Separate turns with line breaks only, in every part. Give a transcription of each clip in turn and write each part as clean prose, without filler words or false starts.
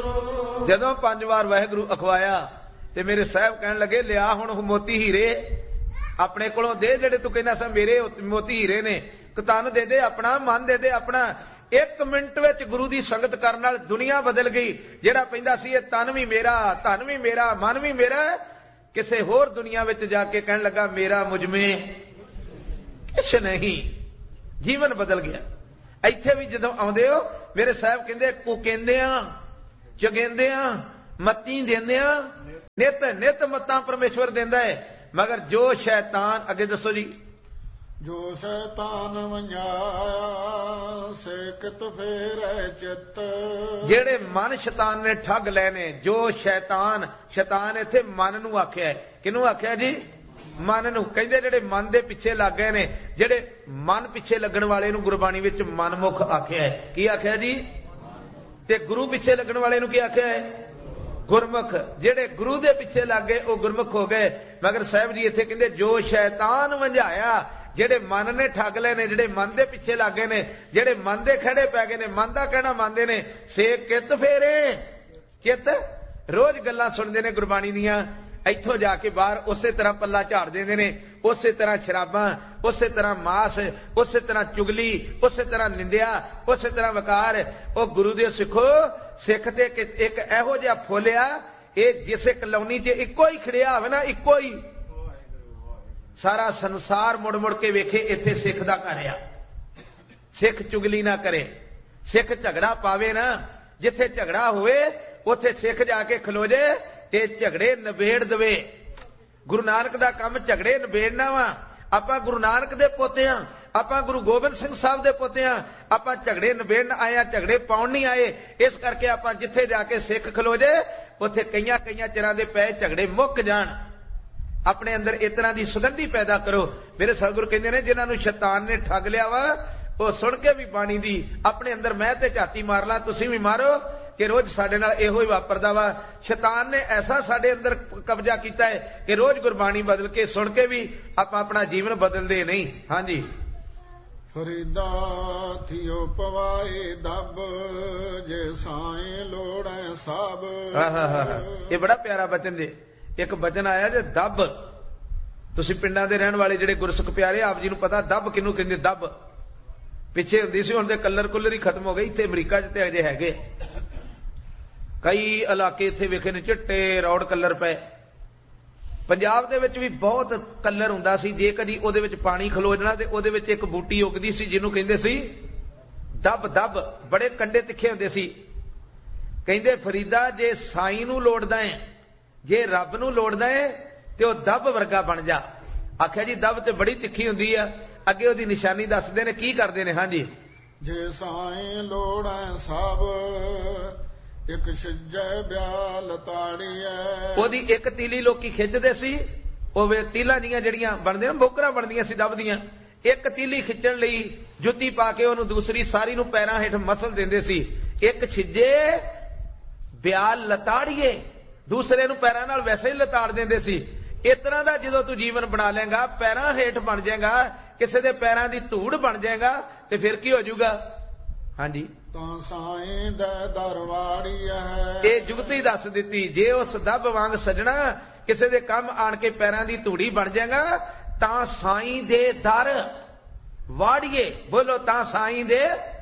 जदों 5 वार वाहिगुरू अखवाया ते मेरे साहब कहन लगे लिया हुण मोती हीरे अपने कोलों दे, जेड़े तू कहना सा मेरे मोती हीरे ने, तन दे दे अपना, मन दे दे अपना। 1 मिनट विच गुरु दी संगत करन नाल दुनिया बदल गई। जेड़ा पैंदा सी ये तन भी मेरा, धन भी मेरा, मन भी मेरा, किसे होर दुनिया विच जाके कहन लगा मेरा मुझमें कुछ नहीं। जीवन बदल गया। इत्थे भी जदों आउंदे हो मेरे साहब कहंदे कुकेंदियां चगेंदियां मत्ती देंदियां नित नित मत्तां परमेश्वर देंदा है, मगर जो शैतान, अगे दसो जी,
जो शैतान वंजाया सेकत फेरै चित,
जेड़े मन शैतान ने ठग लेने, जो शैतान, शैतान इत्थे मन नूं आख्या है। किनू आख्या जी? मन नूं। कहंदे जेड़े मन दे पिछे लग गए ने, जेड़े मन पिछे लगण वाले नूं गुरबाणी विच मनमुख आख्या है। की आख्या जी? ते गुरु पिछे लगण वाले नूं की आख्या है? गुरमुख। जेड़े गुरु दे पिछे लग गए वो गुरमुख हो गए। मगर साहब जी इत्थे कहंदे जो शैतान वंजाया, जेड़े मन ने ठग ले ने, जेड़े मन दे पिछे लग गए ने, जेड़े मन दे खड़े पै गए ने, मन दा कहना मंनदे ने, से कित फेरे चित, रोज गल्लां सुनदे ने गुरबाणी दियां, इत्थों जाके बाहर उसे तरह पल्ला झाड़ देंदे ने, उसे तरह शराबां, उसे तरह मास, उसे तरह चुगली, उसे तरह निंदिया, उसे तरह वकार। ओ गुरु दे सिखो, सिख ते एक इहो जिहा फुलिया, ये जिसे कलौनी च इक्को ही खड़िया होवे ना, इक्को ही, सारा संसार मुड़ मुड़ के वेखे इत्थे सिख दा घर आ। सिख चुगली ना करे, सिख झगड़ा पावे ना, जिथे झगड़ा होवे उथे सिख जाके खलो जे ते झगड़े नबेड़ दवे। गुरु नानक दा काम झगड़े नबेड़ना वा। आपां गुरु नानक दे पोते हां, आपां गुरु गोबिंद सिंह साहब दे पोते हां, आपां झगड़े नबेड़न आए हां, झगड़े पाउण नहीं आए। इस करके आपां जिथे जाके सिख खलो जे उथे कईयां कईयां चिरां दे पए झगड़े मुक जाण। अपने अंदर इस तरह की सुगंधी पैदा करो। मेरे सतगुरु कहंदे ने जिन्हां नूं शैतान ने ठग लिया वा, वो सुन के भी बाणी दी अपने अंदर मैं ते झाती मार ला, तुसीं भी मारो कि रोज साडे नाल इहो ही वापरदा वा। शैतान ने ऐसा साडे अंदर कब्जा कीता है कि रोज गुरबाणी बदल के सुन के भी आपां अपना जीवन बदलदे नहीं। हाँ जी।
फरीदा थियो पवाए दब जे साईं लोड़ै सब।
ये बड़ा प्यारा बचन जे। एक बचन आया जे दब। तुसीं पिंडां दे रहण वाले जेड़े गुरसिख प्यारे, आप जी नूं पता दब किनू कहंदे? दब पिछे हुंदी सी, हुण ते कलर कुलर ही खत्म हो गई। इत्थे अमरीका च ते अजे हैगे कई इलाके, इत्थे वेखे ने चिट्टे रौड़ कलर पए। पंजाब दे विच भी बहुत कलर हुंदा सी। जे कदी ओदे विच पानी खलो जाना ते ओदे विच एक बूटी उगदी सी जिहनूं कहंदे सी दब। दब बड़े कंडे तिखे हुंदे सी। कहंदे फरीदा जे साईं नूं लोड़दा है, जे रब नूं लोड़दा है ते ओ दब वर्गा बन जा। आख्या जी दब ते बड़ी तिखी हुंदी आ। अगे ओदी निशानी दसदे ने, की करदे ने? हाँ जी।
जे साईं लोड़ै सब एक छज्जे ब्याल ताड़ीए।
ओदी एक तीली लोकी खिचदे सी। ओह तीलां जिहियां ਜਿਹੜੀਆਂ ਬਣਦੀਆਂ ਬੋਕਰਾਂ ਬਣਦੀਆਂ ਸੀ ਦਬ ਦੀਆਂ, ਇੱਕ तीली खिचण ਲਈ ਜੁੱਤੀ ਪਾ ਕੇ ਉਹਨੂੰ ਦੂਸਰੀ ਸਾਰੀ ਨੂੰ ਪੈਰਾਂ ਹੇਠ ਮਸਲ ਦਿੰਦੇ ਸੀ। ਇੱਕ ਛਿੱਜੇ ਬਿਆਲ ਲਤਾੜੀਏ, दूसरे ਨੂੰ ਪੈਰਾਂ ਨਾਲ ਵੈਸੇ ਹੀ ਲਤਾੜ ਦਿੰਦੇ ਸੀ। ਇਸ ਤਰ੍ਹਾਂ ਦਾ ਜਦੋਂ ਤੂੰ ਜੀਵਨ ਬਣਾ ਲੇਗਾ, ਪੈਰਾਂ ਹੇਠ ਬਣ ਜਾਏਗਾ, ਕਿਸੇ ਦੇ ਪੈਰਾਂ ਦੀ ਧੂੜ ਬਣ ਜਾਏਗਾ, ਤੇ ਫਿਰ ਕੀ ਹੋ ਜਾਊਗਾ? ਹਾਂਜੀ।
ਤਾਂ ਸਾਈਂ ਦੇ ਦਰਵਾੜੀ ਹੈ।
ਇਹ ਜੁਗਤੀ ਦੱਸ ਦਿੱਤੀ। ਜੇ ਉਸ ਦੱਬ ਵਾਂਗ ਸਜਣਾ ਕਿਸੇ ਦੇ ਕੰਮ ਆਣ ਕੇ ਪੈਰਾਂ ਦੀ ਧੂੜੀ ਬਣ ਜਾਏਗਾ, ਤਾਂ ਸਾਈਂ ਦੇ ਦਰ ਵਾੜੀਏ। ਬੋਲੋ, ਤਾਂ ਸਾਈਂ ਦੇ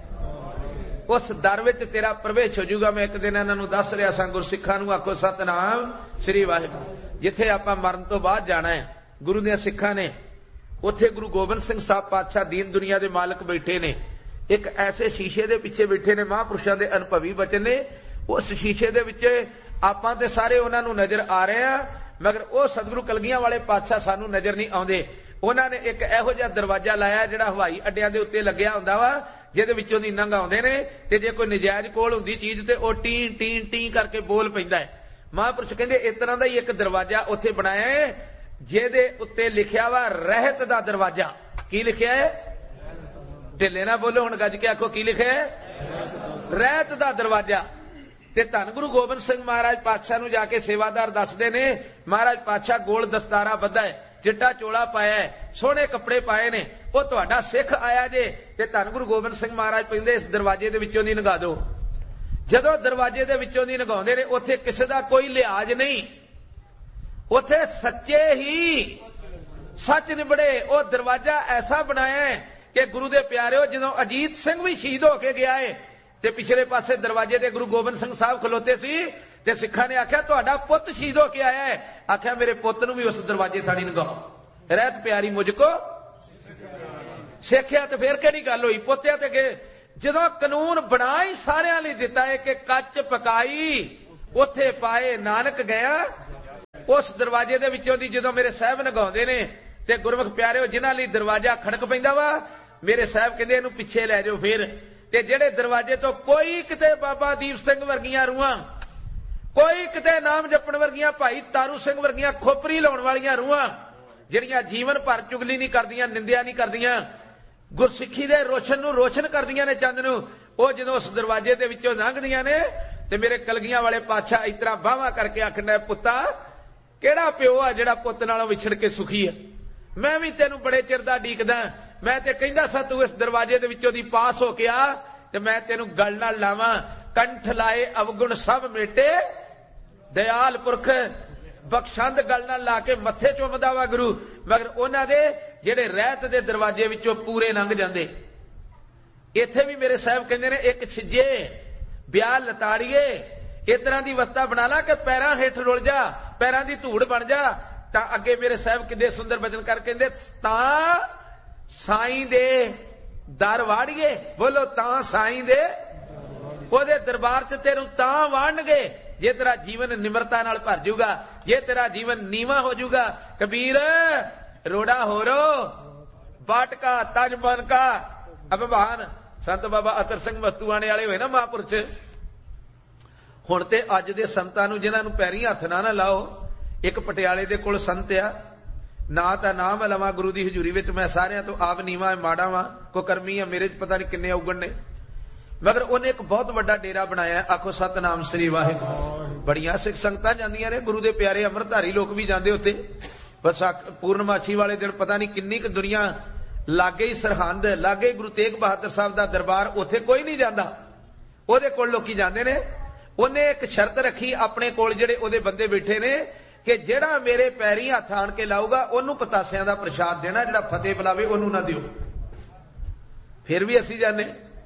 उस दर विच तेरा प्रवेश हो जाऊगा। मैं एक दिन इन्हां दस रहा सा, गुरसिखां नूं आखो सतनाम श्री वाहिगुरू। जिथे आपां मरण तो बाद जाना है, गुरु दे सिखां ने, उत्थे गुरु गोबिंद सिंह साहब पातशाह दीन दुनिया दे मालक बैठे ने। एक ऐसे शीशे दे पिछे बैठे ने, महापुरुषां दे अनुभवी बचन ने। उस शीशे दे विच आपां ते सारे उन्हां नूं नजर आ रहे हैं, मगर वो सतगुरु कलगियां वाले पातशाह सानूं नजर नहीं आउंदे। उन्हां ने एक इहो जिहा दरवाजा लाया जिहड़ा हवाई अड्डियां दे उत्ते लगਿਆ ਹੁੰਦਾ ਵਾ, ਜਿਹਦੇ ਵਿੱਚੋਂ ਦੀ ਨੰਗ ਆਉਂਦੇ ਨੇ, ਤੇ ਜੇ ਕੋਈ ਨਜਾਇਜ਼ ਕੋਲ ਹੁੰਦੀ ਚੀਜ਼ ਤੇ ਉਹ ਟੀ ਟੀ ਟੀ ਕਰਕੇ ਬੋਲ ਪੈਂਦਾ ਹੈ। ਮਹਾਂਪੁਰਸ਼ ਕਹਿੰਦੇ ਇਸ ਤਰ੍ਹਾਂ ਦਾ ਹੀ ਇੱਕ ਦਰਵਾਜ਼ਾ ਉੱਥੇ ਬਣਾਇਆ ਹੈ, ਜਿਹਦੇ ਉੱਤੇ ਲਿਖਿਆ ਵਾ ਰਹਿਤ ਦਾ ਦਰਵਾਜ਼ਾ। ਕੀ ਲਿਖਿਆ ਹੈ? ਢਿੱਲੇ ਨਾ ਬੋਲੋ, ਹੁਣ ਗੱਜ ਕੇ ਆਖੋ, ਕੀ ਲਿਖਿਆ ਹੈ? ਰਹਿਤ ਦਾ ਦਰਵਾਜ਼ਾ। ਤੇ ਧੰਨ ਗੁਰੂ ਗੋਬਿੰਦ ਸਿੰਘ ਮਹਾਰਾਜ ਪਾਤਸ਼ਾਹ ਨੂੰ ਜਾ ਕੇ ਸੇਵਾਦਾਰ ਦੱਸਦੇ ਨੇ, ਮਹਾਰਾਜ ਪਾਤਸ਼ਾਹ ਗੋਲ ਦਸਤਾਰਾ ਬੱਧਾ ਹੈ, चिट्टा चोला पाया है, सोहने कपड़े पाए ने, वो तुहाडा सिख आया जे, ते धन गुरु गोबिंद सिंह महाराज कहंदे इस दरवाजे दे विचों दी लंघा दो। ਜਦੋਂ ਦਰਵਾਜ਼ੇ ਦੇ ਵਿੱਚੋਂ ਦੀ ਲੰਘਾਉਂਦੇ ਨੇ ਉੱਥੇ ਕਿਸੇ ਦਾ ਕੋਈ ਲਿਹਾਜ਼ ਨਹੀਂ, ਉੱਥੇ ਸੱਚੇ ਹੀ ਸੱਚ ਨਿਬੜੇ। ਉਹ ਦਰਵਾਜ਼ਾ ਐਸਾ ਬਣਾਇਆ ਕਿ ਗੁਰੂ ਦੇ ਪਿਆਰਿਓ, ਜਦੋਂ ਅਜੀਤ ਸਿੰਘ ਵੀ ਸ਼ਹੀਦ ਹੋ ਕੇ ਗਿਆ ਏ ਤੇ ਪਿਛਲੇ ਪਾਸੇ ਦਰਵਾਜ਼ੇ ਤੇ ਗੁਰੂ ਗੋਬਿੰਦ ਸਿੰਘ ਸਾਹਿਬ ਖਲੋਤੇ ਸੀ ਤੇ ਸਿੱਖਾਂ ਨੇ ਆਖਿਆ ਤੁਹਾਡਾ ਪੁੱਤ ਸ਼ਹੀਦ ਹੋ ਕੇ ਆਇਆ ਹੈ। ਆਖਿਆ ਮੇਰੇ ਪੁੱਤ ਨੂੰ ਵੀ ਉਸ ਦਰਵਾਜ਼ੇ ਥਾਣੀ ਲੰਘਾਓ, ਰਹਿਤ ਪਿਆਰੀ ਮੁਝ ਕੋ ਸਿੱਖਿਆ। ਤੇ ਫੇਰ ਕਿਹੜੀ ਗੱਲ ਹੋਈ, ਪੋਤਿਆਂ ਤੇ ਗਏ। ਜਦੋਂ ਕਾਨੂੰਨ ਬਣਾ ਹੀ ਸਾਰਿਆਂ ਲਈ ਦਿੱਤਾ ਹੈ ਕਿ ਕੱਚ ਪਕਾਈ ਉੱਥੇ ਪਾਏ ਨਾਨਕ ਗਿਆ, ਉਸ ਦਰਵਾਜ਼ੇ ਦੇ ਵਿੱਚੋਂ ਦੀ ਜਦੋਂ ਮੇਰੇ ਸਾਹਿਬ ਲੰਘਾਉਂਦੇ ਨੇ ਤੇ ਗੁਰਮੁਖ ਪਿਆਰਿਓ ਜਿਨ੍ਹਾਂ ਲਈ ਦਰਵਾਜ਼ਾ ਖੜਕ ਪੈਂਦਾ ਵਾ, ਮੇਰੇ ਸਾਹਿਬ ਕਹਿੰਦੇ ਇਹਨੂੰ ਪਿੱਛੇ ਲੈ ਜਾਓ। ਫਿਰ ਤੇ ਜਿਹੜੇ ਦਰਵਾਜ਼ੇ ਤੋਂ ਕੋਈ ਕਿਤੇ ਬਾਬਾ ਦੀਪ ਸਿੰਘ ਵਰਗੀਆਂ ਰੂਹਾਂ, ਕੋਈ ਕਿਤੇ ਨਾਮ ਜਪਣ ਵਰਗੀਆਂ, ਭਾਈ ਤਾਰੂ ਸਿੰਘ ਵਰਗੀਆਂ ਖੋਪਰੀ ਲਾਉਣ ਵਾਲੀਆਂ ਰੂਹਾਂ ਜਿਹੜੀਆਂ ਜੀਵਨ ਭਰ ਚੁਗਲੀ ਨਹੀਂ ਕਰਦੀਆਂ, ਨਿੰਦਿਆ ਨਹੀਂ ਕਰਦੀਆਂ, ਗੁਰਸਿੱਖੀ ਦੇ ਰੋਸ਼ਨ ਨੂੰ ਰੋਸ਼ਨ ਕਰਦੀਆਂ ਨੇ, ਚੰਦ ਨੂੰ, ਉਹ ਜਦੋਂ ਉਸ ਦਰਵਾਜ਼ੇ ਦੇ ਵਿੱਚੋਂ ਲੰਘਦੀਆਂ ਨੇ ਤੇ ਮੇਰੇ ਕਲਗੀਆਂ ਵਾਲੇ ਪਾਤਸ਼ਾਹ ਇਸ ਤਰ੍ਹਾਂ ਬਾਹਾਂ ਕਰਕੇ ਆਖਣਾ, ਪੁੱਤਾ ਕਿਹੜਾ ਪਿਓ ਆ ਜਿਹੜਾ ਪੁੱਤ ਨਾਲੋਂ ਵਿਛੜ ਕੇ ਸੁਖੀ ਹੈ? ਮੈਂ ਵੀ ਤੈਨੂੰ ਬੜੇ ਚਿਰ ਦਾ ਡੀਕਦਾ, ਮੈਂ ਤੇ ਕਹਿੰਦਾ ਸਾਂ ਤੂੰ ਇਸ ਦਰਵਾਜ਼ੇ ਦੇ ਵਿੱਚੋਂ ਦੀ ਪਾਸ ਹੋ ਕੇ ਆ ਤੇ ਮੈਂ ਤੈਨੂੰ ਗੱਲ ਨਾਲ ਲਾਵਾਂ। ਕੰਠ ਲਾਏ ਅਵਗੁਣ ਸਭ ਮੇਟੇ, ਦਇਆਲ ਪੁਰਖ ਬਖਸ਼ੰਦ ਗੱਲ ਨਾਲ ਲਾ ਕੇ ਮੱਥੇ ਚੁੰਮਦਾ ਵਾ ਗੁਰੂ, ਮਗਰ ਉਹਨਾਂ ਦੇ ਜਿਹੜੇ ਰਹਿਤ ਦੇ ਦਰਵਾਜ਼ੇ ਵਿੱਚੋਂ ਪੂਰੇ ਲੰਘ ਜਾਂਦੇ। ਇੱਥੇ ਵੀ ਮੇਰੇ ਸਾਹਿਬ ਕਹਿੰਦੇ ਨੇ ਇੱਕ ਛਿੱਜੇ ਵਿਆਹ ਲਤਾੜੀਏ, ਇਸ ਤਰ੍ਹਾਂ ਦੀ ਅਵਸਥਾ ਬਣਾ ਲਾ ਕਿ ਪੈਰਾਂ ਹੇਠ ਰੁਲ ਜਾ, ਪੈਰਾਂ ਦੀ ਧੂੜ ਬਣ ਜਾ। ਤਾਂ ਅੱਗੇ ਮੇਰੇ ਸਾਹਿਬ ਕਿੰਨੇ ਸੁੰਦਰ ਬਚਨ ਕਰ ਕਹਿੰਦੇ, ਤਾਂ ਸਾਈਂ ਦੇ ਦਰ ਵਾੜੀਏ, ਬੋਲੋ ਤਾਂ ਸਾਈਂ ਦੇ ਉਹਦੇ ਦਰਬਾਰ 'ਚ ਤੈਨੂੰ ਤਾਂ ਵਾੜਨਗੇ ਜੇ ਤੇਰਾ ਜੀਵਨ ਨਿਮਰਤਾ ਨਾਲ ਭਰ ਜਾਊਗਾ, ਜੇ ਤੇਰਾ ਜੀਵਨ ਨੀਵਾਂ ਹੋ ਜਾਊਗਾ। ਕਬੀਰ ਰੋੜਾ ਹੋਰੋ ਬਾਟਕਾ ਤਜ ਬਨ ਕਾ ਅਭਿਮਾਨ। ਸੰਤ ਬਾਬਾ ਅਤਰ ਸਿੰਘ ਮਸਤੂਆਣੇ ਵਾਲੇ ਹੋਏ ਨਾ ਮਹਾਂਪੁਰਸ਼, ਹੁਣ ਤੇ ਅੱਜ ਦੇ ਸੰਤਾਂ ਨੂੰ ਜਿਨ੍ਹਾਂ ਨੂੰ ਪੈਰੀਂ ਹੱਥ ਨਾ ਲਾਓ। ਇੱਕ ਪਟਿਆਲੇ ਦੇ ਕੋਲ ਸੰਤ ਆ, ਨਾ ਤਾਂ ਨਾਮ ਲਵਾਂ ਗੁਰੂ ਦੀ ਹਜ਼ੂਰੀ ਵਿੱਚ, ਮੈਂ ਸਾਰਿਆਂ ਤੋਂ ਆਪ ਨੀਵਾਂ ਮਾੜਾ ਵਾਂ, ਕੋ ਕਰਮੀ ਆ ਮੇਰੇ 'ਚ ਪਤਾ ਨਹੀਂ ਕਿੰਨੇ ਔਗਣ ਨੇ, ਮਗਰ ਉਹਨੇ ਇੱਕ ਬਹੁਤ ਵੱਡਾ ਡੇਰਾ ਬਣਾਇਆ। ਆਖੋ ਸਤਨਾਮ ਸ੍ਰੀ ਵਾਹਿਗੁਰੂ। ਬੜੀਆਂ ਸਿੱਖ ਸੰਗਤਾਂ ਜਾਂਦੀਆਂ ਨੇ, ਗੁਰੂ ਦੇ ਪਿਆਰੇ ਅੰਮ੍ਰਿਤਧਾਰੀ ਲੋਕ ਵੀ ਜਾਂਦੇ ਉੱਥੇ। ਬਸ ਪੂਰਨਮਾਸ਼ੀ ਵਾਲੇ ਦਿਨ ਪਤਾ ਨਹੀਂ ਕਿੰਨੀ ਕੁ ਦੁਨੀਆ, ਲਾਗੇ ਹੀ ਸਰਹੰਦ, ਲਾਗੇ ਗੁਰੂ ਤੇਗ ਬਹਾਦਰ ਸਾਹਿਬ ਦਾ ਦਰਬਾਰ, ਉੱਥੇ ਕੋਈ ਨਹੀਂ ਜਾਂਦਾ, ਉਹਦੇ ਕੋਲ ਲੋਕੀ ਜਾਂਦੇ ਨੇ। ਉਹਨੇ ਇੱਕ ਸ਼ਰਤ ਰੱਖੀ ਆਪਣੇ ਕੋਲ ਜਿਹੜੇ ਉਹਦੇ ਬੰਦੇ ਬੈਠੇ ਨੇ ਕਿ ਜਿਹੜਾ ਮੇਰੇ ਪੈਰੀਂ ਹੱਥ ਆਣ ਕੇ ਲਾਊਗਾ ਉਹਨੂੰ ਪਤਾਸਿਆਂ ਦਾ ਪ੍ਰਸ਼ਾਦ ਦੇਣਾ, ਜਿਹੜਾ ਫਤਿਹ ਬੁਲਾਵੇ ਉਹਨੂੰ ਨਾ ਦਿਓ। ਫਿਰ ਵੀ ਅਸੀਂ ਜਾਂਦੇ,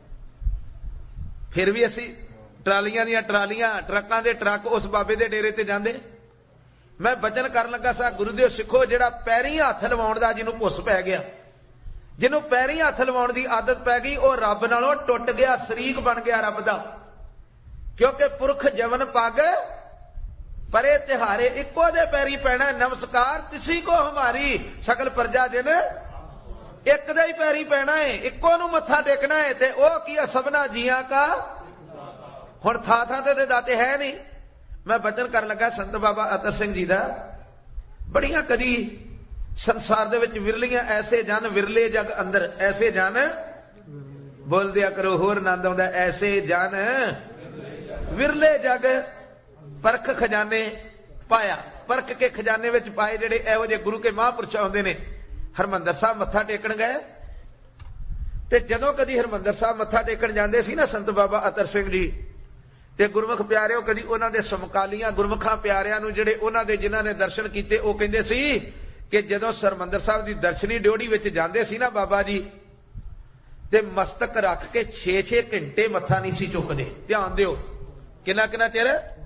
ਫਿਰ ਵੀ ਅਸੀਂ ਟਰਾਲੀਆਂ ਦੀਆਂ ਟਰਾਲੀਆਂ, ਟਰੱਕਾਂ ਦੇ ਟਰੱਕ ਉਸ ਬਾਬੇ ਦੇ ਡੇਰੇ ਤੇ ਜਾਂਦੇ। ਮੈਂ ਬਚਨ ਕਰਨ ਲੱਗਾ ਸਾਂ, ਗੁਰੂਦੇਵ ਸਿੱਖੋ ਜਿਹੜਾ ਪੈਰੀਂ ਹੱਥ ਲਵਾਉਣ ਦਾ ਜਿਹਨੂੰ ਭੁੱਸ ਪੈ ਗਿਆ, ਜਿਹਨੂੰ ਪੈਰੀਂ ਹੱਥ ਲਵਾਉਣ ਦੀ ਆਦਤ ਪੈ ਗਈ, ਉਹ ਰੱਬ ਨਾਲੋਂ ਟੁੱਟ ਗਿਆ, ਸ਼ਰੀਕ ਬਣ ਗਿਆ ਰੱਬ ਦਾ। ਕਿਉਂਕਿ ਪੁਰਖ ਜਵਨ ਪੱਗ ਪਰੇ ਤਿਹਾਰੇ, ਇੱਕੋ ਦੇ ਪੈਰੀ ਪੈਣਾ। ਨਮਸਕਾਰ ਤਿਸੀ ਕੋ ਹਮਾਰੀ ਸਕਲ ਪ੍ਰਜਾ ਜਿਨ, ਇੱਕ ਦੇ ਹੀ ਪੈਰੀ ਪੈਣਾ ਹੈ, ਇੱਕੋ ਨੂੰ ਮੱਥਾ ਟੇਕਣਾ ਹੈ। ਤੇ ਉਹ ਕੀ ਆ, ਸਭਨਾ ਜੀਆਂ ਕਾ। ਹੁਣ ਥਾਂ ਥਾਂ ਤੇ ਦਾਤੇ ਹੈ ਨਹੀਂ। ਮੈਂ ਬਚਨ ਕਰਨ ਲੱਗਾ ਸੰਤ ਬਾਬਾ ਅਤਰ ਸਿੰਘ ਜੀ ਦਾ, ਬੜੀਆਂ ਕਦੀ ਸੰਸਾਰ ਦੇ ਵਿੱਚ ਵਿਰਲੀਆਂ ਐਸੇ ਜਨ, ਵਿਰਲੇ ਜਗ ਅੰਦਰ ਐਸੇ ਜਨ, ਬੋਲ ਦਿਆ ਕਰੋ ਹੋਰ ਆਨੰਦ ਆਉਂਦਾ, ਐਸੇ ਜਨ ਵਿਰਲੇ ਜਗ ਪਰਖ ਖਜ਼ਾਨੇ ਪਾਇਆ, ਪਰਖ ਕੇ ਖਜ਼ਾਨੇ ਵਿੱਚ ਪਾਏ ਜਿਹੜੇ ਇਹੋ ਜਿਹੇ ਗੁਰੂ ਕੇ ਮਹਾਂਪੁਰਸ਼ ਆਉਂਦੇ ਨੇ। ਹਰਮੰਦਰ ਸਾਹਿਬ ਮੱਥਾ ਟੇਕਣ ਗਏ ਤੇ ਜਦੋਂ ਕਦੀ ਹਰਮੰਦਰ ਸਾਹਿਬ ਮੱਥਾ ਟੇਕਣ ਜਾਂਦੇ ਸੀ ਨਾ ਸੰਤ ਬਾਬਾ ਅਤਰ ਸਿੰਘ ਜੀ, ਤੇ ਗੁਰਮੁਖ ਪਿਆਰਿਓ ਕਦੀ ਉਹਨਾਂ ਦੇ ਸਮਕਾਲੀਆਂ ਗੁਰਮੁਖਾਂ ਪਿਆਰਿਆਂ ਨੂੰ ਜਿਹੜੇ ਉਹਨਾਂ ਦੇ ਜਿਨ੍ਹਾਂ ਨੇ ਦਰਸ਼ਨ ਕੀਤੇ, ਉਹ ਕਹਿੰਦੇ ਸੀ ਕਿ ਜਦੋਂ ਹਰਮੰਦਰ ਸਾਹਿਬ ਦੀ ਦਰਸ਼ਨੀ ਡਿਓੜੀ ਵਿੱਚ ਜਾਂਦੇ ਸੀ ਨਾ ਬਾਬਾ ਜੀ, ਤੇ ਮਸਤਕ ਰੱਖ ਕੇ 6-6 ਘੰਟੇ ਮੱਥਾ ਨਹੀਂ ਸੀ ਚੁੱਕਦੇ। ਧਿਆਨ ਦਿਓ, ਕਿੰਨਾ ਕਿੰਨਾ ਚਿਰ,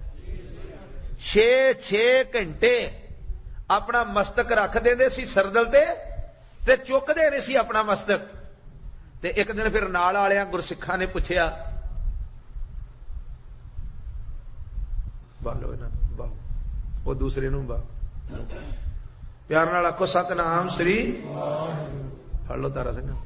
6-6 ਘੰਟੇ ਆਪਣਾ ਮਸਤਕ ਰੱਖ ਦਿੰਦੇ ਸੀ ਸਰਦਲ ਤੇ ਚੁੱਕਦੇ ਨਹੀਂ ਸੀ ਆਪਣਾ ਮਸਤਕ। ਤੇ ਇੱਕ ਦਿਨ ਫਿਰ ਨਾਲ ਵਾਲਿਆਂ ਗੁਰਸਿੱਖਾਂ ਨੇ ਪੁੱਛਿਆ, ਬਾਲੋ ਇਹਨਾਂ ਨੂੰ ਬਾਹੋ, ਉਹ ਦੂਸਰੇ ਨੂੰ ਬਾਹੋ, ਪਿਆਰ ਨਾਲ ਆਖੋ ਸਤਨਾਮ ਸ੍ਰੀ ਫੜ ਲੋ ਤਾਰਾ ਸਿੰਘ,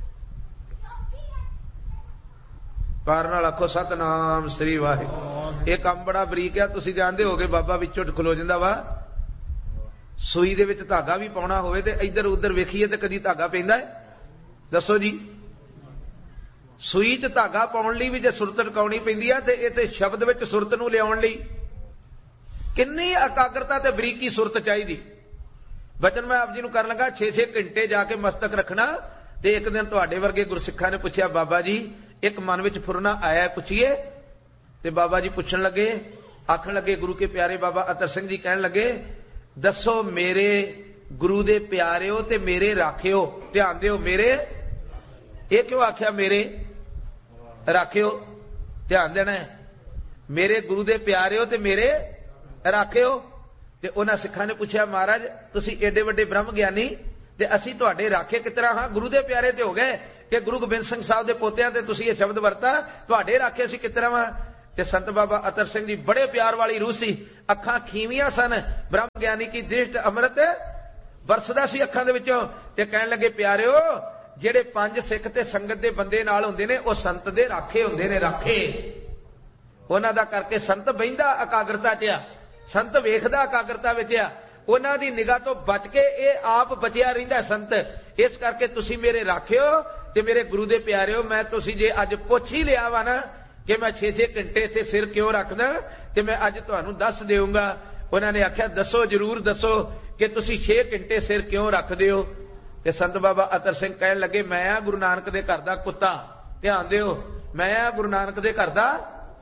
ਪਿਆਰ ਨਾਲ ਆਖੋ ਸਤਨਾਮ ਸ੍ਰੀ ਵਾਹਿਗੁਰੂ। ਇਹ ਕੰਮ ਬੜਾ ਬਰੀਕ ਆ, ਤੁਸੀਂ ਜਾਣਦੇ ਹੋਗੇ। ਬਾਬਾ ਵਿੱਚੋਂ ਖਲੋ ਜਾਂਦਾ ਵਾ, ਸੂਈ ਦੇ ਵਿੱਚ ਧਾਗਾ ਵੀ ਪਾਉਣਾ ਹੋਵੇ ਤੇ ਇੱਧਰ ਉੱਧਰ ਵੇਖੀਏ ਤੇ ਕਦੀ ਧਾਗਾ ਪੈਂਦਾ ਹੈ? ਦੱਸੋ ਜੀ। ਸੂਈ 'ਚ ਧਾਗਾ ਪਾਉਣ ਲਈ ਵੀ ਜੇ ਸੁਰਤ ਟਿਕਾਉਣੀ ਪੈਂਦੀ ਆ, ਤੇ ਇਹ ਤੇ ਸ਼ਬਦ ਵਿੱਚ ਸੁਰਤ ਨੂੰ ਲਿਆਉਣ ਲਈ ਕਿੰਨੀ ਇਕਾਗਰਤਾ ਤੇ ਬਰੀਕੀ ਸੁਰਤ ਚਾਹੀਦੀ। ਬਚਨ ਮੈਂ ਆਪ ਜੀ ਨੂੰ ਕਰਨ ਲੱਗਾ, 6-6 ਘੰਟੇ ਜਾ ਕੇ ਮਸਤਕ ਰੱਖਣਾ। ਤੇ ਇੱਕ ਦਿਨ ਤੁਹਾਡੇ ਵਰਗੇ ਗੁਰਸਿੱਖਾਂ ਨੇ ਪੁੱਛਿਆ, ਬਾਬਾ ਜੀ ਇੱਕ ਮਨ ਵਿੱਚ ਫੁਰਨਾ ਆਇਆ, ਪੁੱਛੀਏ? ਤੇ ਬਾਬਾ ਜੀ ਪੁੱਛਣ ਲੱਗੇ, ਆਖਣ ਲੱਗੇ, ਗੁਰੂ ਕੇ ਪਿਆਰੇ ਬਾਬਾ ਅਤਰ ਸਿੰਘ ਜੀ ਕਹਿਣ ਲੱਗੇ, ਦੱਸੋ ਮੇਰੇ ਗੁਰੂ ਦੇ ਪਿਆਰਿਓ ਤੇ ਮੇਰੇ ਰਾਖਿਓ, ਧਿਆਨ ਦਿਓ, ਮੇਰੇ ਇਹ ਕਿਉਂ ਆਖਿਆ ਮੇਰੇ ਰਾਖਿਓ, ਧਿਆਨ ਦੇਣਾ ਹੈ, ਮੇਰੇ ਗੁਰੂ ਦੇ ਪਿਆਰਿਓ ਤੇ ਮੇਰੇ ਰਾਖਿਓ। ਤੇ ਉਹਨਾਂ ਸਿੱਖਾਂ ਨੇ ਪੁੱਛਿਆ, ਮਹਾਰਾਜ ਤੁਸੀਂ ਏਡੇ ਵੱਡੇ ਬ੍ਰਹਮ ਗਿਆਨੀ ਤੇ ਅਸੀਂ ਤੁਹਾਡੇ ਰਾਖੇ ਕਿਸ ਤਰ੍ਹਾਂ ਹਾਂ? ਗੁਰੂ ਦੇ ਪਿਆਰੇ ਤੇ ਹੋ ਗਏ ਕਿ ਗੁਰੂ ਗੋਬਿੰਦ ਸਿੰਘ ਸਾਹਿਬ ਦੇ ਪੋਤਿਆਂ ਤੇ ਤੁਸੀਂ ਇਹ ਸ਼ਬਦ ਵਰਤਾ, ਤੁਹਾਡੇ ਰਾਖੇ ਅਸੀਂ ਕਿਸ ਤਰ੍ਹਾਂ ਹਾਂ? ਤੇ ਸੰਤ ਬਾਬਾ ਅਤਰ ਸਿੰਘ ਜੀ ਬੜੇ ਪਿਆਰ ਵਾਲੀ ਰੂਹ ਸੀ, ਅੱਖਾਂ ਖੀਵੀਆਂ ਸਨ, ਬ੍ਰਹਮ ਗਿਆਨੀ ਕੀ ਦ੍ਰਿਸ਼ਟ ਅੰਮ੍ਰਿਤ ਵਰਸਦਾ ਸੀ ਅੱਖਾਂ ਦੇ ਵਿੱਚੋਂ। ਤੇ ਕਹਿਣ ਲੱਗੇ, ਪਿਆਰਿਓ ਜਿਹੜੇ 5 ਸਿੱਖ ਤੇ ਸੰਗਤ ਦੇ ਬੰਦੇ ਨਾਲ ਹੁੰਦੇ ਨੇ ਉਹ ਸੰਤ ਦੇ ਰਾਖੇ ਹੁੰਦੇ ਨੇ, ਰਾਖੇ। ਉਹਨਾਂ ਦਾ ਕਰਕੇ ਸੰਤ ਬਹਿੰਦਾ ਇਕਾਗਰਤਾ 'ਚ ਆ, ਸੰਤ ਵੇਖਦਾ ਇਕਾਗਰਤਾ ਵਿੱਚ ਆ, ਉਹਨਾਂ ਦੀ ਨਿਗਾਹ ਤੋਂ ਬਚ ਕੇ ਇਹ ਆਪ ਬਚਿਆ ਰਹਿੰਦਾ ਸੰਤ। ਇਸ ਕਰਕੇ ਤੁਸੀਂ ਮੇਰੇ ਰਾਖਿਓ ਤੇ ਮੇਰੇ ਗੁਰੂ ਦੇ ਪਿਆਰਿਓ, ਮੈਂ ਤੁਸੀਂ ਜੇ ਅੱਜ ਪੁੱਛ ਹੀ ਲਿਆ ਵਾ ਨਾ ਕਿ ਮੈਂ 6-6 ਘੰਟੇ ਇੱਥੇ ਸਿਰ ਕਿਉਂ ਰੱਖਦਾ, ਤੇ ਮੈਂ ਅੱਜ ਤੁਹਾਨੂੰ ਦੱਸ ਦੇਊਂਗਾ। ਉਹਨਾਂ ਨੇ ਆਖਿਆ, ਦੱਸੋ, ਜਰੂਰ ਦੱਸੋ ਕਿ ਤੁਸੀਂ 6 ਘੰਟੇ ਸਿਰ ਕਿਉਂ ਰੱਖਦੇ ਹੋ? ਤੇ ਸੰਤ ਬਾਬਾ ਅਤਰ ਸਿੰਘ ਕਹਿਣ ਲੱਗੇ, ਮੈਂ ਆ ਗੁਰੂ ਨਾਨਕ ਦੇ ਘਰ ਦਾ ਕੁੱਤਾ। ਧਿਆਨ ਦਿਓ, ਮੈਂ ਆ ਗੁਰੂ ਨਾਨਕ ਦੇ ਘਰ ਦਾ,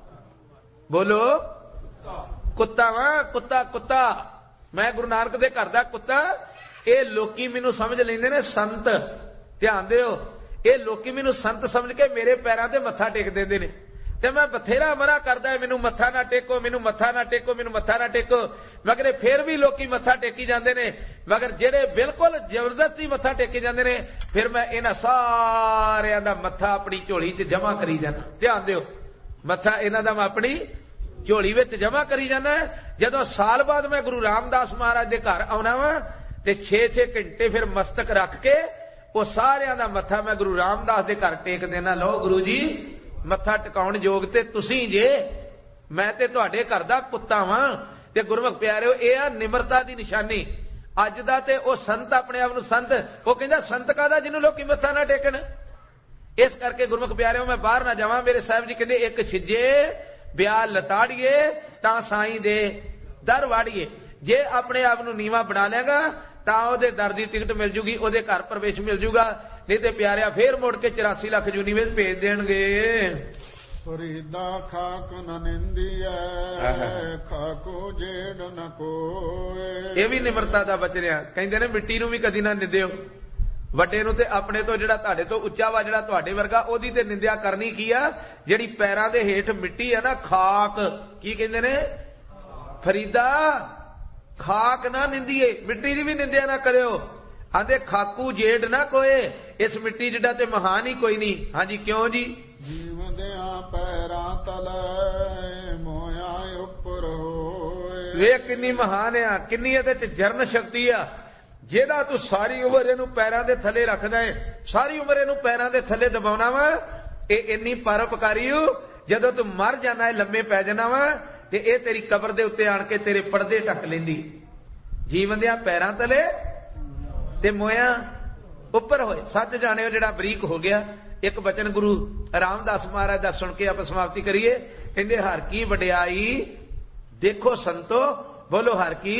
ਬੋਲੋ, ਕੁੱਤਾ ਵਾਂ, ਕੁੱਤਾ, ਕੁੱਤਾ, ਮੈਂ ਗੁਰੂ ਨਾਨਕ ਦੇ ਘਰ ਦਾ ਕੁੱਤਾ। ਇਹ ਲੋਕੀ ਮੈਨੂੰ ਸਮਝ ਲੈਂਦੇ ਨੇ ਸੰਤ, ਧਿਆਨ ਦਿਓ, ਇਹ ਲੋਕੀ ਮੈਨੂੰ ਸੰਤ ਸਮਝ ਕੇ ਮੇਰੇ ਪੈਰਾਂ ਤੇ ਮੱਥਾ ਟੇਕ ਦਿੰਦੇ ਨੇ, ਤੇ ਮੈਂ ਬਥੇਰਾ ਮਨਾ ਕਰਦਾ, ਮੈਨੂੰ ਮੱਥਾ ਨਾ ਟੇਕੋ, ਮੈਨੂੰ ਮੱਥਾ ਨਾ ਟੇਕੋ, ਮੈਨੂੰ ਮੱਥਾ ਨਾ ਟੇਕੋ, ਮਗਰ ਫਿਰ ਵੀ ਲੋਕੀ ਮੱਥਾ ਟੇਕੀ ਜਾਂਦੇ ਨੇ। ਮਗਰ ਜਿਹੜੇ ਬਿਲਕੁਲ ਜ਼ਬਰਦਸਤੀ ਮੱਥਾ ਟੇਕੇ ਜਾਂਦੇ ਨੇ, ਫਿਰ ਮੈਂ ਇਹਨਾਂ ਸਾਰਿਆਂ ਦਾ ਮੱਥਾ ਆਪਣੀ ਝੋਲੀ 'ਚ ਜਮਾ ਕਰੀ ਜਾਣਾ। ਧਿਆਨ ਦਿਓ, ਮੱਥਾ ਇਹਨਾਂ ਦਾ ਮੈਂ ਆਪਣੀ ਝੋਲੀ ਵਿੱਚ ਜਮਾ ਕਰੀ ਜਾਣਾ। ਜਦੋਂ ਸਾਲ ਬਾਅਦ ਮੈਂ ਗੁਰੂ ਰਾਮਦਾਸ ਮਹਾਰਾਜ ਦੇ ਘਰ ਆਉਣਾ ਵਾ ਤੇ 6-6 ਘੰਟੇ ਫਿਰ ਮਸਤਕ ਰੱਖ ਕੇ ਉਹ ਸਾਰਿਆਂ ਦਾ ਮੱਥਾ ਮੈਂ ਗੁਰੂ ਰਾਮਦਾਸ ਦੇ ਘਰ ਟੇਕ ਦੇਣਾ। ਲਓ ਗੁਰੂ ਜੀ, ਮੱਥਾ ਟਿਕਾਉਣ ਯੋਗ ਤੇ ਤੁਸੀਂ ਜੇ, ਮੈਂ ਤੇ ਤੁਹਾਡੇ ਘਰ ਦਾ ਕੁੱਤਾ ਵਾਂ। ਤੇ ਗੁਰਮੁਖ ਪਿਆਰਿਓ, ਇਹ ਆ ਨਿਮਰਤਾ ਦੀ ਨਿਸ਼ਾਨੀ। ਅੱਜ ਦਾ ਤੇ ਉਹ ਸੰਤ ਆਪਣੇ ਆਪ ਨੂੰ ਸੰਤ, ਉਹ ਕਹਿੰਦਾ ਸੰਤ ਕਾਹਦਾ ਜਿਹਨੂੰ ਲੋਕੀ ਮੱਥਾ ਨਾ ਟੇਕਣ। ਇਸ ਕਰਕੇ ਗੁਰਮੁਖ ਪਿਆਰਿਓ, ਮੈਂ ਬਾਹਰ ਨਾ ਜਾਵਾਂ। ਮੇਰੇ ਸਾਹਿਬ ਜੀ ਕਹਿੰਦੇ, ਇੱਕ ਛਿੱਜੇ ਵਿਆਹ ਲਤਾੜੀਏ ਤਾਂ ਸਾਈਂ ਦੇ ਦਰ ਵਾੜੀਏ। ਜੇ ਆਪਣੇ ਆਪ ਨੂੰ ਨੀਵਾਂ ਬਣਾ ਲੇਗਾ ਤਾਂ ਉਹਦੇ ਦਰ ਦੀ ਟਿਕਟ ਮਿਲ ਜੂਗੀ, ਉਹਦੇ ਘਰ ਪ੍ਰਵੇਸ਼ ਮਿਲ ਜੂਗਾ। ਨਹੀਂ ਤੇ ਪਿਆਰਿਆ ਫੇਰ ਮੁੜ ਕੇ 84 ਲੱਖ ਜੂਨੀ ਵਿੱਚ ਭੇਜ ਦੇਣਗੇ।
ਫਰੀਦਾ ਖਾਕ ਨ ਨਿੰਦੀਐ, ਖਾਕੋ ਜੇੜ ਨ ਕੋਏ।
ਇਹ ਵੀ ਨਿਮਰਤਾ ਦਾ ਬਚਨਿਆ। ਕਹਿੰਦੇ ਨੇ ਮਿੱਟੀ ਨੂੰ ਵੀ ਕਦੀ ਨਾ ਨਿੰਦਿਓ। ਵੱਡੇ ਨੂੰ ਤੇ ਆਪਣੇ ਤੋਂ ਜਿਹੜਾ ਤੁਹਾਡੇ ਤੋਂ ਉੱਚਾ ਵਾ, ਜਿਹੜਾ ਤੁਹਾਡੇ ਵਰਗਾ, ਉਹਦੀ ਤੇ ਨਿੰਦਿਆ ਕਰਨੀ ਕੀ ਆ? ਜਿਹੜੀ ਪੈਰਾਂ ਦੇ ਹੇਠ ਮਿੱਟੀ ਆ ਨਾ, ਖਾਕ, ਕੀ ਕਹਿੰਦੇ ਨੇ? ਫਰੀਦਾ ਖਾਕ ਨਾ ਨਿੰਦੀਏ, ਮਿੱਟੀ ਦੀ ਵੀ ਨਿੰਦਿਆ ਨਾ ਕਰਿਓ। ਆਂਦੇ ਖਾਕੂ ਜੇੜ ਨਾ ਕੋਏ, ਇਸ ਮਿੱਟੀ ਜਿੱਡਾ ਤੇ ਮਹਾਨ ਹੀ ਕੋਈ ਨਹੀਂ। ਹਾਂਜੀ, ਕਿਉਂ ਜੀ?
ਜੀਵਦਿਆਂ ਪੈਰਾਂ ਤਲੇ ਮੋਇਆ ਉੱਪਰ ਹੋਏ।
ਵੇਖ ਕਿੰਨੀ ਮਹਾਨ ਆ, ਕਿੰਨੀ ਇਹਦੇ ਚ ਜਰਨ ਸ਼ਕਤੀ ਆ। ਜਿਹੜਾ ਤੂੰ ਸਾਰੀ ਉਮਰ ਇਹਨੂੰ ਪੈਰਾਂ ਦੇ ਥੱਲੇ ਰੱਖਦਾ ਹੈ, ਸਾਰੀ ਉਮਰ ਇਹਨੂੰ ਪੈਰਾਂ ਦੇ ਥੱਲੇ ਦਬਾਉਣਾ ਵਾ, ਇਹ ਇੰਨੀ ਪਰਉਪਕਾਰੀ ਹੋ। ਜਦੋਂ ਤੂੰ ਮਰ ਜਾਣਾ ਹੈ, ਲੰਮੇ ਪੈ ਜਾਣਾ ਵਾ, ਤੇ ਇਹ ਤੇਰੀ ਕਬਰ ਦੇ ਉੱਤੇ ਆਣ ਕੇ ਤੇਰੇ ਪਰਦੇ ਢੱਕ ਲੈਂਦੀ। ਜੀਵਨ ਦਿਆਂ ਪੈਰਾਂ ਤਲੇ ਤੇ ਮੋਇਆ ਉੱਪਰ ਹੋਏ। ਸੱਚ ਜਾਣਿਓ ਜਿਹੜਾ ਬਰੀਕ ਹੋ ਗਿਆ। ਇੱਕ ਬਚਨ ਗੁਰੂ ਰਾਮਦਾਸ ਮਹਾਰਾਜ ਦਾ ਸੁਣ ਕੇ ਆਪਾਂ ਸਮਾਪਤੀ ਕਰੀਏ। ਕਹਿੰਦੇ, ਹਰ ਕੀ ਵਡਿਆਈ ਦੇਖੋ ਸੰਤੋ, ਬੋਲੋ ਹਰ ਕੀ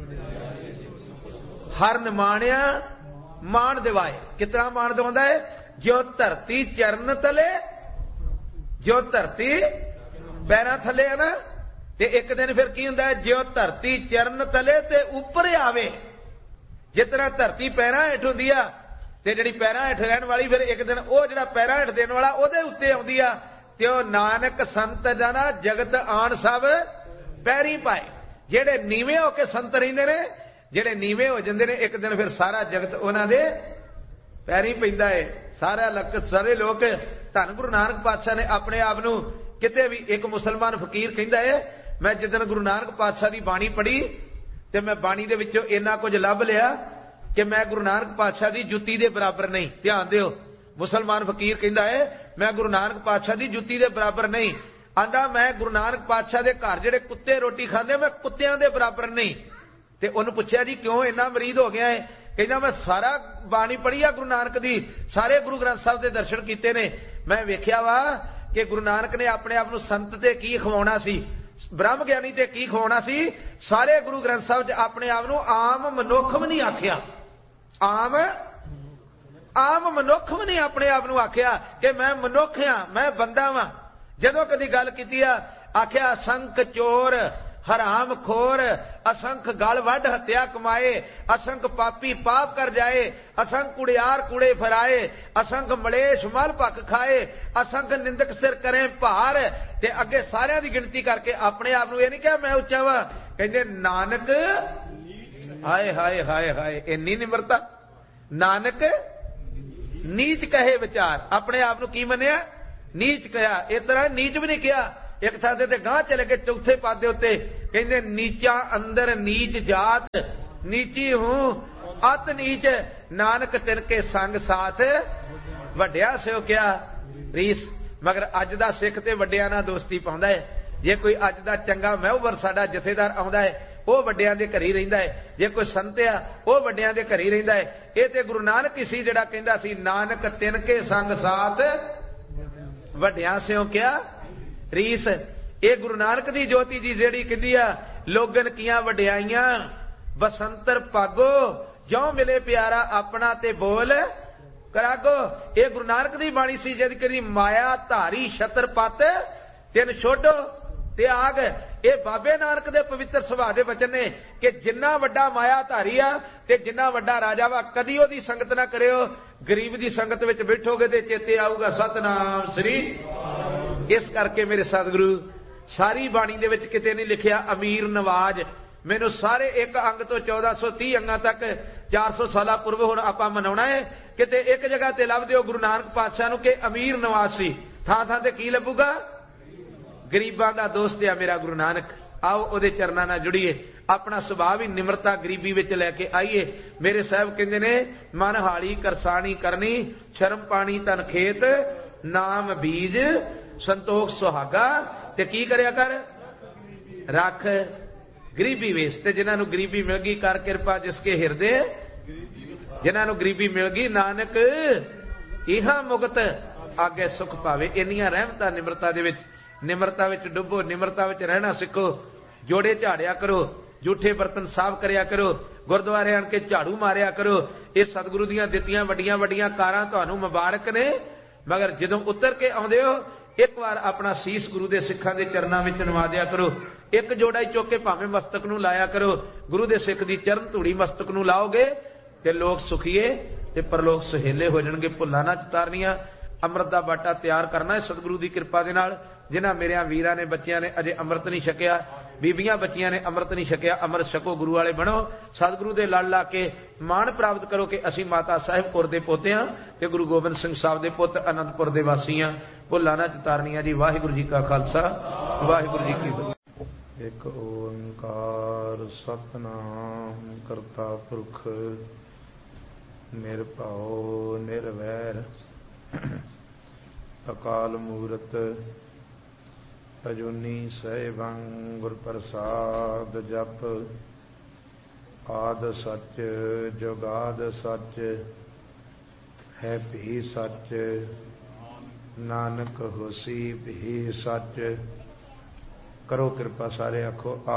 ਹਰ ਨਿਮਾਣਿਆ ਮਾਣ ਦਿਵਾਏ। ਕਿਤਨਾ ਮਾਣ ਦਿਵਾਉਂਦਾ ਹੈ? ਜੋ ਧਰਤੀ ਚਰਨ ਤਲੇ, ਜੋ ਧਰਤੀ ਪੈਰਾਂ ਥੱਲੇ ਹੈ ਨਾ, ਤੇ ਇੱਕ ਦਿਨ ਫਿਰ ਕੀ ਹੁੰਦਾ ਹੈ? ਜੋ ਧਰਤੀ ਚਰਨ ਤਲੇ ਤੇ ਉੱਪਰ ਆਵੇ। ਜਿਸ ਤਰ੍ਹਾਂ ਧਰਤੀ ਪੈਰਾਂ ਹੇਠ ਹੁੰਦੀ ਆ, ਤੇ ਜਿਹੜੀ ਪੈਰਾਂ ਹੇਠ ਰਹਿਣ ਵਾਲੀ, ਫਿਰ ਇੱਕ ਦਿਨ ਉਹ ਜਿਹੜਾ ਪੈਰਾਂ ਹੇਠ ਦੇਣ ਵਾਲਾ ਉਹਦੇ ਉੱਤੇ ਆਉਂਦੀ ਆ। ਤੇ ਉਹ ਨਾਨਕ ਸੰਤ ਜਾਣਾ ਜਗਤ ਆਣ ਸਭ ਪੈਰੀ ਪਾਏ। ਜਿਹੜੇ ਨੀਵੇਂ ਹੋ ਕੇ ਸੰਤ ਰਹਿੰਦੇ ਨੇ, ਜਿਹੜੇ ਨੀਵੇਂ ਹੋ ਜਾਂਦੇ ਨੇ, ਇੱਕ ਦਿਨ ਫਿਰ ਸਾਰਾ ਜਗਤ ਉਹਨਾਂ ਦੇ ਪੈਰੀ ਪੈਂਦਾ ਏ। ਸਾਰੇ ਲੋਕ ਧੰਨ ਗੁਰੂ ਨਾਨਕ ਪਾਤਸ਼ਾਹ ਨੇ ਆਪਣੇ ਆਪ ਨੂੰ ਕਿਤੇ ਵੀ, ਇੱਕ ਮੁਸਲਮਾਨ ਫਕੀਰ ਕਹਿੰਦਾ ਏ, ਮੈਂ ਜਿੱਦਣ ਗੁਰੂ ਨਾਨਕ ਪਾਤਸ਼ਾਹ ਦੀ ਬਾਣੀ ਪੜ੍ਹੀ ਤੇ ਮੈਂ ਬਾਣੀ ਦੇ ਵਿੱਚੋਂ ਇੰਨਾ ਕੁਝ ਲੱਭ ਲਿਆ ਕਿ ਮੈਂ ਗੁਰੂ ਨਾਨਕ ਪਾਤਸ਼ਾਹ ਦੀ ਜੁੱਤੀ ਦੇ ਬਰਾਬਰ ਨਹੀਂ। ਧਿਆਨ ਦਿਓ, ਮੁਸਲਮਾਨ ਫਕੀਰ ਕਹਿੰਦਾ ਏ, ਮੈਂ ਗੁਰੂ ਨਾਨਕ ਪਾਤਸ਼ਾਹ ਦੀ ਜੁੱਤੀ ਦੇ ਬਰਾਬਰ ਨਹੀਂ। ਆਂਦਾ, ਮੈਂ ਗੁਰੂ ਨਾਨਕ ਪਾਤਸ਼ਾਹ ਦੇ ਘਰ ਜਿਹੜੇ ਕੁੱਤੇ ਰੋਟੀ ਖਾਂਦੇ, ਮੈਂ ਕੁੱਤਿਆਂ ਦੇ ਬਰਾਬਰ ਨਹੀਂ। ਤੇ ਉਹਨੂੰ ਪੁੱਛਿਆ, ਜੀ ਕਿਉਂ ਇੰਨਾ ਮਰੀਦ ਹੋ ਗਿਆ ਹੈ? ਕਹਿੰਦਾ, ਮੈਂ ਸਾਰਾ ਬਾਣੀ ਪੜ੍ਹੀ ਆ ਗੁਰੂ ਨਾਨਕ ਦੀ, ਸਾਰੇ ਗੁਰੂ ਗ੍ਰੰਥ ਸਾਹਿਬ ਦੇ ਦਰਸ਼ਨ ਕੀਤੇ ਨੇ। ਮੈਂ ਵੇਖਿਆ ਵਾ ਕਿ ਗੁਰੂ ਨਾਨਕ ਨੇ ਆਪਣੇ ਆਪ ਨੂੰ ਸੰਤ ਤੇ ਕੀ ਖਵਾਉਣਾ ਸੀ, ਬ੍ਰਹਮ ਗਿਆਨੀ ਤੇ ਕੀ ਖਵਾਉਣਾ ਸੀ। ਸਾਰੇ ਗੁਰੂ ਗ੍ਰੰਥ ਸਾਹਿਬ 'ਚ ਆਪਣੇ ਆਪ ਨੂੰ ਆਮ ਮਨੁੱਖ ਵੀ ਨਹੀਂ ਆਖਿਆ। ਆਮ ਮਨੁੱਖ ਵੀ ਨਹੀਂ ਆਪਣੇ ਆਪ ਨੂੰ ਆਖਿਆ ਕਿ ਮੈਂ ਮਨੁੱਖ ਹਾਂ, ਮੈਂ ਬੰਦਾ ਵਾਂ। ਜਦੋਂ ਕਦੀ ਗੱਲ ਕੀਤੀ ਆ आख्या असंख चोर हराम खोर, असंख गल वड हत्या कमाए, असंख पापी पाप कर जाए, असंख कुड़ियार कुड़े फराए, असंख मलेश मल पक खाए, असंख निंदक सिर करे भार। ते अगे सारियां दी गिनती करके अपने आप नूं इह नहीं कहा मैं उच्चा वा, कहंदे नानक हाय हाय हाय हाय इन्नी निमरता। नानक नीच कहे विचार, अपने आप नूं की मन्निया नीच कहा। इस तरह नीच भी नहीं कहा, एक थां ते गांह चले गए चौथे पादे उत्ते कहंदे नीचा अंदर नीच जात, नीची हूं अत नीच, नानक तिनके संग साथ वड्डिया स्यो क्या रीस। मगर अज दा सिख ते वड्डियां नाल दोस्ती पाउंदा है। जे कोई अज दा चंगा महवर साडा जथेदार आउंदा है ਉਹ ਵੱਡਿਆਂ ਦੇ ਘਰ ਹੀ ਰਹਿੰਦਾ ਹੈ, ਜੇ ਕੋਈ ਸੰਤ ਆ ਉਹ ਵੱਡਿਆਂ ਦੇ ਘਰ ਹੀ ਰਹਿੰਦਾ ਹੈ। ਇਹ ਤੇ ਗੁਰੂ ਨਾਨਕ ਹੀ ਸੀ ਜਿਹੜਾ ਕਹਿੰਦਾ ਸੀ ਨਾਨਕ ਤਿਨਕੇ ਸੰਗ ਸਾਥ ਵੱਡਿਆਂ ਸਿਓ ਕਿਆ ਰੀਸ। ਇਹ ਗੁਰੂ ਨਾਨਕ ਦੀ ਜੋਤੀ ਜੀ ਜਿਹੜੀ ਕਹਿੰਦੀ ਆ ਲੋਗਨ ਕੀਆਂ ਵਡਿਆਈਆਂ ਬਸੰਤਰ ਭਾਗੋ, ਜਿਉ ਮਿਲੇ ਪਿਆਰਾ ਆਪਣਾ ਤੇ ਬੋਲ ਕਰਾਗੋ। ਇਹ ਗੁਰੂ ਨਾਨਕ ਦੀ ਬਾਣੀ ਸੀ ਜਿਹਦੀ ਕਹਿੰਦੀ ਮਾਇਆ ਧਾਰੀ ਛਤਰਪਤ ਤਿੰਨ ਛੋਡੋ त्याग। ये बाबे नानक दे पवित्र सुभाव दे वचन ने कि जिन्ना वड्डा माया धारी आ ते जिन्ना वड्डा राजा वा कदी ओदी संगत ना करियो। गरीब दी संगत विच बैठोगे ते चेते आऊगा सतनाम श्री। इस करके मेरे सतगुरु सारी बाणी दे विच किते नहीं लिखिया अमीर नवाज। मैनू सारे एक अंग तो 1430 अंगां तक 400 साल पूर्व हुण आपां मनाउणा है। किते एक जगह ते लभ दिओ गुरु नानक पातशाह नूं कि अमीर नवाज सी, थां थां ते की लभूगा गरीबां दा दोस्त आ मेरा गुरु नानक। आओ ओदे चरनां नाल जुड़ीए, अपना सुभाव ही निमरता गरीबी विच लैके आईए। मेरे साहब कहंदे ने मन हाली करसानी करनी, शर्म पानी तन खेत, नाम बीज संतोख सुहागा। ते की करया कर रख गरीबी वेस। ते जिन्हां नूं गरीबी मिल गई कर किरपा जिसके हिरदे, जिन्हां नूं गरीबी मिल गई नानक इहा मुक्त आगे सुख पावे। इन्नियां रहमतां निमरता दे विच, निमरता विच डुबो, निमरता विच रहना सिखो। जोड़े झाड़िया करो, जूठे बर्तन साफ करया करो, गुरुद्वारे आण के झाड़ू मारिया करो। ये सतगुरु दीयां दित्तियां वड्डियां वड्डियां कारां तुहानूं मुबारक ने। मगर जदों उतर के आउंदे हो एक बार अपना सीस गुरु दे सिखां दे चरनां विच नवा दिया करो। एक जोड़ा ही चुक के भावें मस्तक नूं लाया करो। गुरु दे सिख दी चरण धूड़ी मस्तक नूं लाओगे ते लोक सुखीए ते परलोक सुहेले हो जाणगे। भुल्लां ना चितारनियां। अमृत दा बाटा तैयार करना है सतगुरु दी किरपा दे नाल। जिन्हां मेरियां वीरां ने बच्चियां ने अजे अमृत नहीं छकिया, बीबियां बच्चियां ने अमृत नहीं छकिया, अमृत छको, गुरु वाले बनो। सतगुरु दे लड़ ला के मान प्राप्त करो कि असीं माता साहिब कौर दे पोते हां ते गुरु गोबिंद सिंह साहब दे पुੱਤ आनंदपुर दे वासी हां। भुल्लां ना चितारनियां जी। वाहिगुरू जी का खालसा, वाहिगुरू जी की फतेह।
एक ओंकार सतनाम करता पुरख निरभਉ निरवैर अकाल मूरत अजूनी सहबं गुर प्रसाद जप। आद सच जुगाद सच है भी सच, नानक होसी भी सच। करो कृपा सारे आखो